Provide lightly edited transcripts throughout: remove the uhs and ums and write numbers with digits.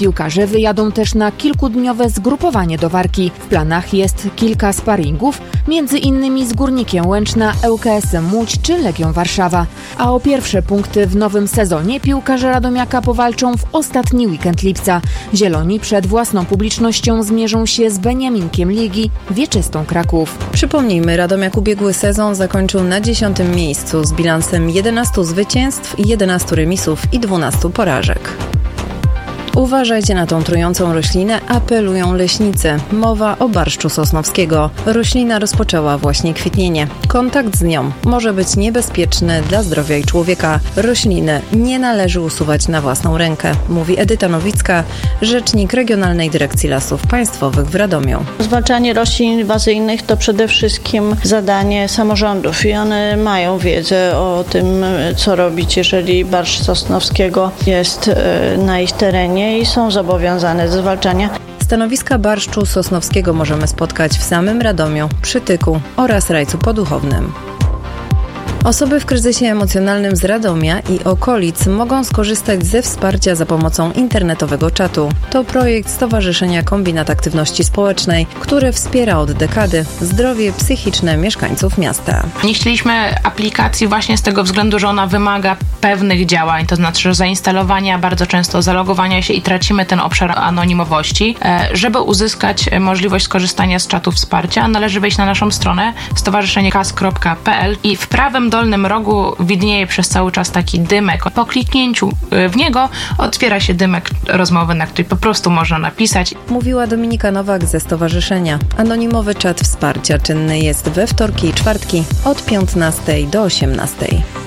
Piłkarze wyjadą też na kilkudniowe zgrupowanie do Warki. W planach jest kilka sparingów, między innymi z Górnikiem Łęczna, ŁKS-em Łódź czy Legią Warszawa. A o pierwsze punkty w nowym sezonie piłkarze Radomiaka powalczą w ostatni weekend lipca. Zieloni przed własną publicznością zmierzą się z Beniaminkiem Ligi, Wieczystą Kraków. Przypomnijmy, Radomiak ubiegły sezon zakończył na 10. miejscu z bilansem 11 zwycięstw, 11 remisów i 12 porażek. Uważajcie na tą trującą roślinę, apelują leśnicy. Mowa o barszczu sosnowskiego. Roślina rozpoczęła właśnie kwitnienie. Kontakt z nią może być niebezpieczny dla zdrowia i człowieka. Rośliny nie należy usuwać na własną rękę, mówi Edyta Nowicka, rzecznik Regionalnej Dyrekcji Lasów Państwowych w Radomiu. Zwalczanie roślin inwazyjnych to przede wszystkim zadanie samorządów i one mają wiedzę o tym, co robić, jeżeli barszcz sosnowskiego jest na ich terenie i są zobowiązane do zwalczania. Stanowiska barszczu sosnowskiego możemy spotkać w samym Radomiu, Przytyku oraz Rajcu Poduchownym. Osoby w kryzysie emocjonalnym z Radomia i okolic mogą skorzystać ze wsparcia za pomocą internetowego czatu. To projekt Stowarzyszenia Kombinat Aktywności Społecznej, które wspiera od dekady zdrowie psychiczne mieszkańców miasta. Nie chcieliśmy aplikacji właśnie z tego względu, że ona wymaga pewnych działań, to znaczy, że zainstalowania, bardzo często zalogowania się i tracimy ten obszar anonimowości. Żeby uzyskać możliwość skorzystania z czatu wsparcia, należy wejść na naszą stronę stowarzyszeniekas.pl i w prawym dolnym rogu widnieje przez cały czas taki dymek. Po kliknięciu w niego otwiera się dymek rozmowy, na który po prostu można napisać. Mówiła Dominika Nowak ze stowarzyszenia. Anonimowy czat wsparcia czynny jest we wtorki i czwartki od 15 do 18.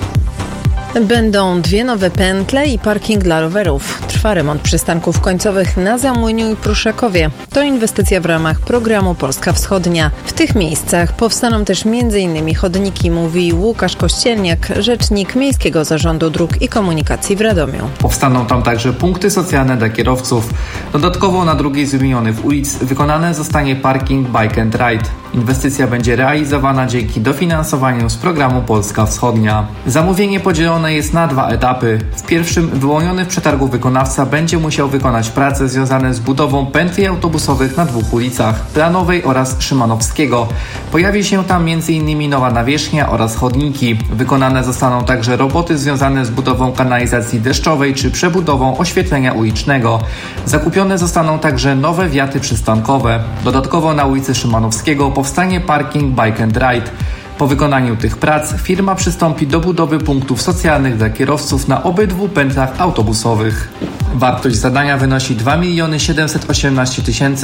Będą 2 nowe pętle i parking dla rowerów. Trwa remont przystanków końcowych na Zamłyniu i Pruszakowie. To inwestycja w ramach programu Polska Wschodnia. W tych miejscach powstaną też m.in. chodniki, mówi Łukasz Kościelniak, rzecznik Miejskiego Zarządu Dróg i Komunikacji w Radomiu. Powstaną tam także punkty socjalne dla kierowców. Dodatkowo na drugiej z wymienionych ulic wykonany zostanie parking Bike and Ride. Inwestycja będzie realizowana dzięki dofinansowaniu z programu Polska Wschodnia. Zamówienie podzielone jest na 2 etapy. W pierwszym wyłoniony w przetargu wykonawca będzie musiał wykonać prace związane z budową pętli autobusowych na 2 ulicach, Planowej oraz Szymanowskiego. Pojawi się tam m.in. nowa nawierzchnia oraz chodniki. Wykonane zostaną także roboty związane z budową kanalizacji deszczowej czy przebudową oświetlenia ulicznego. Zakupione zostaną także nowe wiaty przystankowe. Dodatkowo na ulicy Szymanowskiego powstanie parking Bike and Ride. Po wykonaniu tych prac firma przystąpi do budowy punktów socjalnych dla kierowców na obydwu pętlach autobusowych. Wartość zadania wynosi 2 718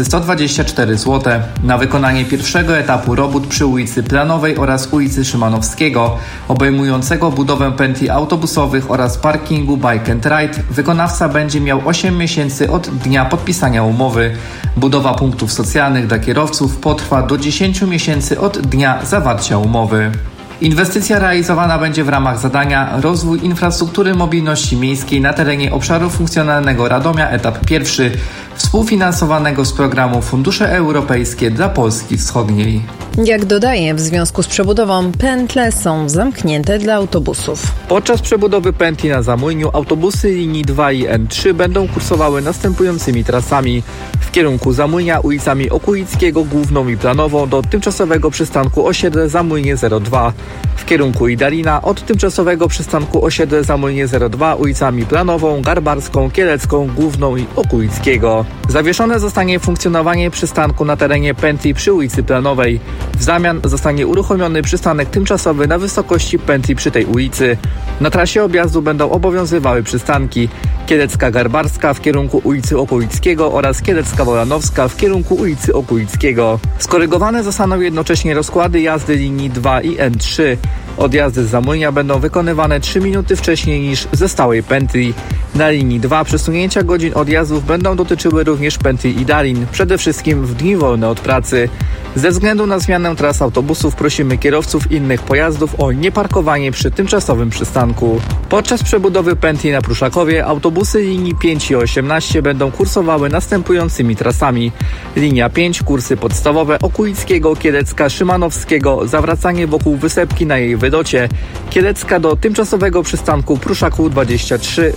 124 zł. Na wykonanie pierwszego etapu robót przy ulicy Planowej oraz ulicy Szymanowskiego, obejmującego budowę pętli autobusowych oraz parkingu Bike and Ride, wykonawca będzie miał 8 miesięcy od dnia podpisania umowy. Budowa punktów socjalnych dla kierowców potrwa do 10 miesięcy od dnia zawarcia umowy. Inwestycja realizowana będzie w ramach zadania Rozwój infrastruktury mobilności miejskiej na terenie obszaru funkcjonalnego Radomia, etap pierwszy, współfinansowanego z programu Fundusze Europejskie dla Polski Wschodniej. Jak dodaje, w związku z przebudową pętle są zamknięte dla autobusów. Podczas przebudowy pętli na Zamłyniu autobusy linii 2 i N3 będą kursowały następującymi trasami. W kierunku Zamłynia ulicami Okulickiego, Główną i Planową do tymczasowego przystanku osiedle Zamłynie 02. W kierunku Idalina od tymczasowego przystanku osiedle Zamłynie 02 ulicami Planową, Garbarską, Kielecką, Główną i Okulickiego. Zawieszone zostanie funkcjonowanie przystanku na terenie pętli przy ulicy Planowej. W zamian zostanie uruchomiony przystanek tymczasowy na wysokości pętli przy tej ulicy. Na trasie objazdu będą obowiązywały przystanki Kielecka Garbarska w kierunku ulicy Okulickiego oraz Kielecka Wolanowska w kierunku ulicy Okulickiego. Skorygowane zostaną jednocześnie rozkłady jazdy linii 2 i N3. Odjazdy z Zamłynia będą wykonywane 3 minuty wcześniej niż ze stałej pętli. Na linii 2 przesunięcia godzin odjazdów będą dotyczyły również pętli Idalin, przede wszystkim w dni wolne od pracy. Ze względu na zmianę tras autobusów prosimy kierowców innych pojazdów o nieparkowanie przy tymczasowym przystanku. Podczas przebudowy pętli na Pruszakowie autobusy linii 5 i 18 będą kursowały następującymi trasami. Linia 5 kursy podstawowe Okulickiego, Kielecka, Szymanowskiego, zawracanie wokół Wysepki na jej wylocie, Kielecka do tymczasowego przystanku Pruszaków 23, za skrzyżowanie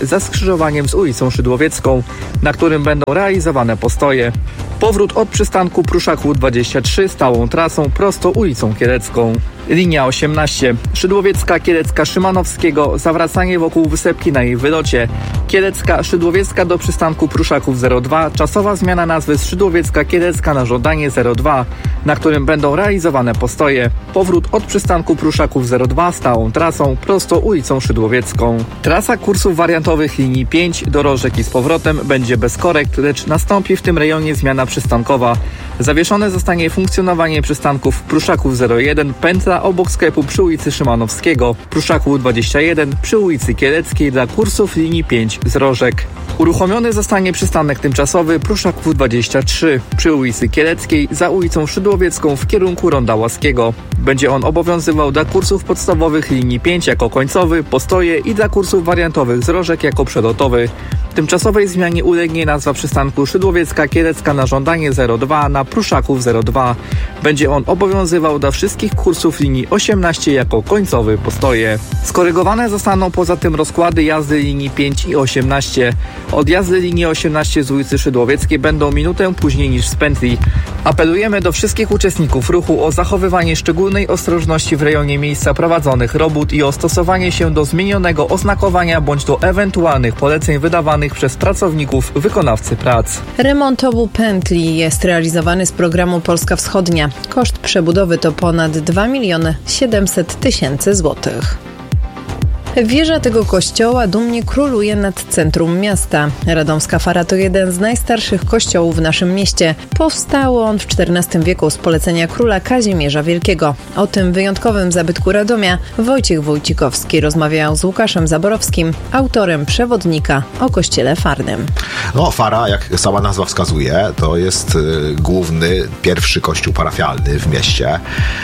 skrzyżowaniem z ulicą Szydłowiecką, na którym będą realizowane postoje. Powrót od przystanku Pruszaków 23 stałą trasą prosto ulicą Kielecką. Linia 18. Szydłowiecka, Kielecka, Szymanowskiego, zawracanie wokół wysepki na jej wylocie. Kielecka, Szydłowiecka do przystanku Pruszaków 02, czasowa zmiana nazwy z Szydłowiecka, Kielecka na żądanie 02, na którym będą realizowane postoje. Powrót od przystanku Pruszaków 02 stałą trasą prosto ulicą Szydłowiecką. Trasa kursów wariantowych linii 5 do Rożek i z powrotem będzie bez korekt, lecz nastąpi w tym rejonie zmiana przystankowa. Zawieszone zostanie funkcjonowanie przystanków Pruszaków 01, pętla obok sklepu przy ulicy Szymanowskiego, Pruszaków 21 przy ulicy Kieleckiej dla kursów linii 5 z Rożek. Uruchomiony zostanie przystanek tymczasowy Pruszaków 23 przy ulicy Kieleckiej za ulicą Szydłowiecką w kierunku Ronda Łaskiego. Będzie on obowiązywał dla kursów podstawowych linii 5 jako końcowy, postoje i dla kursów wariantowych z Rożek jako przelotowy. Tymczasowej zmianie ulegnie nazwa przystanku Szydłowiecka Kielecka na żądanie 02 na Pruszaków 02. Będzie on obowiązywał dla wszystkich kursów linii 18 jako końcowy postoje. Skorygowane zostaną poza tym rozkłady jazdy linii 5 i 18. Od jazdy linii 18 z ulicy Szydłowieckiej będą minutę później niż z pętli. Apelujemy do wszystkich uczestników ruchu o zachowywanie szczególnej ostrożności w rejonie miejsca prowadzonych robót i o stosowanie się do zmienionego oznakowania bądź do ewentualnych poleceń wydawanych przez pracowników wykonawcy prac. Remont obu pętli jest realizowany z programu Polska Wschodnia. Koszt przebudowy to ponad 2 700 000 złotych. Wieża tego kościoła dumnie króluje nad centrum miasta. Radomska Fara to jeden z najstarszych kościołów w naszym mieście. Powstał on w XIV wieku z polecenia króla Kazimierza Wielkiego. O tym wyjątkowym zabytku Radomia Wojciech Wójcikowski rozmawiał z Łukaszem Zaborowskim, autorem przewodnika o kościele farnym. Fara, jak sama nazwa wskazuje, to jest główny, pierwszy kościół parafialny w mieście,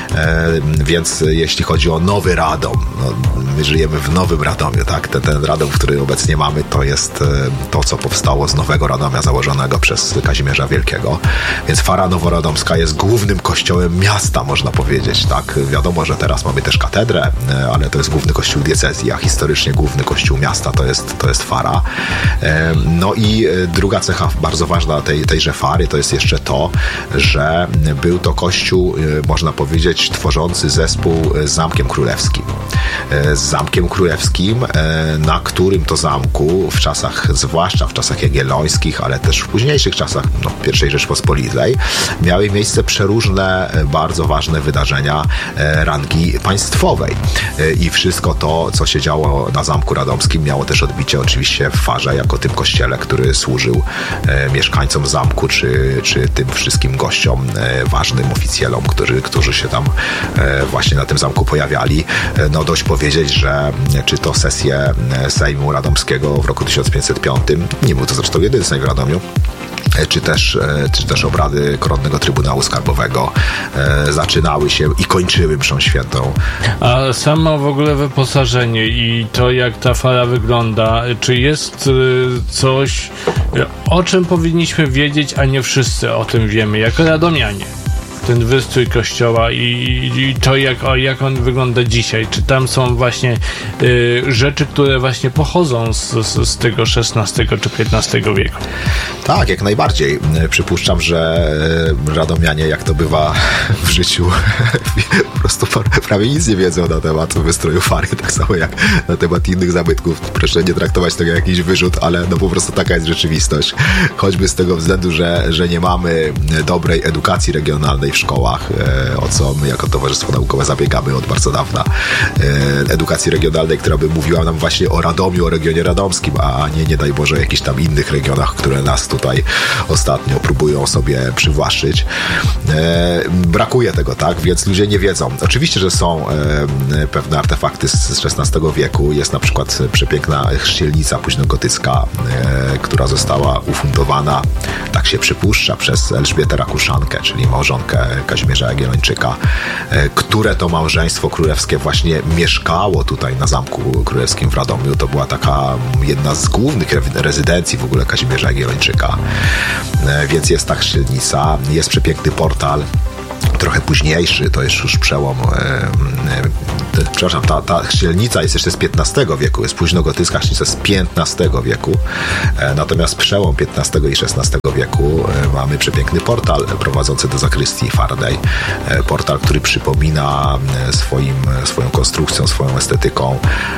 więc jeśli chodzi o Nowy Radom, my żyjemy w Nowym Radomiu, tak? Ten Radom, który obecnie mamy, to jest to, co powstało z Nowego Radomia założonego przez Kazimierza Wielkiego. Więc Fara Noworadomska jest głównym kościołem miasta, można powiedzieć, tak? Wiadomo, że teraz mamy też katedrę, ale to jest główny kościół diecezji, a historycznie główny kościół miasta to jest Fara. No i druga cecha bardzo ważna tejże Fary to jest jeszcze to, że był to kościół, można powiedzieć, tworzący zespół z Zamkiem Królewskim. Z Zamkiem Królewskim, na którym to zamku w czasach, zwłaszcza w czasach jagiellońskich, ale też w późniejszych czasach I Rzeczpospolitej, miały miejsce przeróżne, bardzo ważne wydarzenia rangi państwowej. I wszystko to, co się działo na Zamku Radomskim, miało też odbicie oczywiście w Farze, jako tym kościele, który służył mieszkańcom zamku, czy tym wszystkim gościom, ważnym oficjelom, którzy się tam właśnie na tym zamku pojawiali. Dość powiedzieć, że czy to sesje Sejmu Radomskiego w roku 1505, nie był to zresztą jedyny Sejm w Radomiu, czy też obrady Koronnego Trybunału Skarbowego zaczynały się i kończyły mszą świętą. A samo w ogóle wyposażenie i to, jak ta fara wygląda, czy jest coś, o czym powinniśmy wiedzieć, a nie wszyscy o tym wiemy, jako radomianie? Ten wystrój kościoła i to, jak on wygląda dzisiaj. Czy tam są właśnie rzeczy, które właśnie pochodzą z tego XVI czy XV wieku? Tak, jak najbardziej. Przypuszczam, że radomianie, jak to bywa w życiu, po prostu prawie nic nie wiedzą na temat wystroju Fary, tak samo jak na temat innych zabytków. Proszę nie traktować tego jak jakiś wyrzut, ale po prostu taka jest rzeczywistość. Choćby z tego względu, że nie mamy dobrej edukacji regionalnej w szkołach, o co my jako Towarzystwo Naukowe zabiegamy od bardzo dawna. Edukacji regionalnej, która by mówiła nam właśnie o Radomiu, o regionie radomskim, a nie daj Boże, jakichś tam innych regionach, które nas tutaj ostatnio próbują sobie przywłaszczyć. Brakuje tego, tak? Więc ludzie nie wiedzą. Oczywiście, że są pewne artefakty z XVI wieku. Jest na przykład przepiękna chrzcielnica późnogotycka, która została ufundowana, tak się przypuszcza, przez Elżbietę Rakuszankę, czyli małżonkę Kazimierza Jagiellończyka, które to małżeństwo królewskie właśnie mieszkało tutaj na Zamku Królewskim w Radomiu. To była taka jedna z głównych rezydencji w ogóle Kazimierza Jagiellończyka. Więc jest ta chrzcielnica, jest przepiękny portal. trochę późniejszy, to jest już przełom, przepraszam, ta chrzcielnica jest jeszcze z XV wieku, jest późnogotycka chrzcielnica z XV wieku, natomiast przełom XV i XVI wieku mamy przepiękny portal prowadzący do zakrystii farnej, portal, który przypomina swoją konstrukcją, swoją estetyką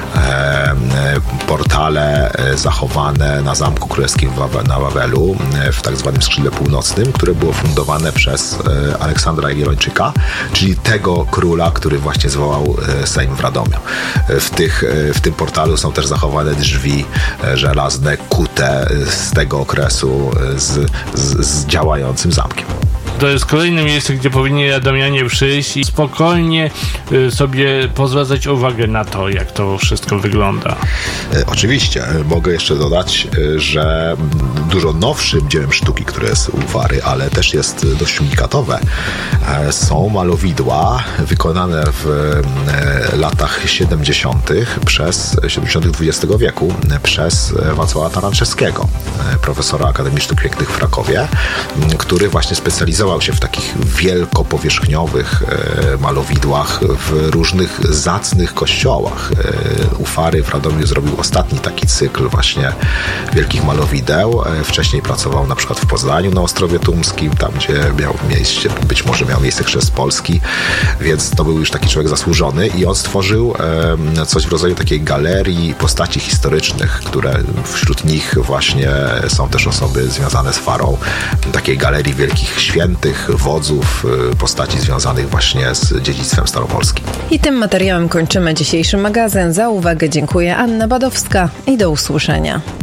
portale zachowane na Zamku Królewskim na Wawelu w tak zwanym skrzydle północnym, które było fundowane przez Aleksandra Jagiellończyka, czyli tego króla, który właśnie zwołał Sejm w Radomiu. W tym portalu są też zachowane drzwi żelazne, kute z tego okresu z działającym zamkiem. To jest kolejne miejsce, gdzie powinni radomianie przyjść i spokojnie sobie pozwracać uwagę na to, jak to wszystko wygląda. Oczywiście. Mogę jeszcze dodać, że dużo nowszym dziełem sztuki, które jest u Wary, ale też jest dość unikatowe, są malowidła wykonane w latach 70. XX wieku przez Wacława Taranczewskiego, profesora Akademii Sztuk Pięknych w Krakowie, który właśnie specjalizował się w takich wielkopowierzchniowych malowidłach w różnych zacnych kościołach. U Fary w Radomiu zrobił ostatni taki cykl właśnie wielkich malowideł. Wcześniej pracował na przykład w Poznaniu na Ostrowie Tumskim, tam gdzie być może miał miejsce chrzest Polski, więc to był już taki człowiek zasłużony i on stworzył coś w rodzaju takiej galerii postaci historycznych, które wśród nich właśnie są też osoby związane z Farą, takiej galerii wielkich świętych, wodzów, postaci związanych właśnie z dziedzictwem staropolskim. I tym materiałem kończymy dzisiejszy magazyn. Za uwagę dziękuję Anna Badowska i do usłyszenia.